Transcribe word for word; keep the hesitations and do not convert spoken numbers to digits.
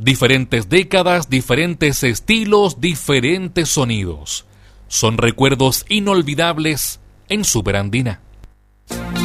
Diferentes décadas, diferentes estilos, diferentes sonidos. Son recuerdos inolvidables en Super Andina.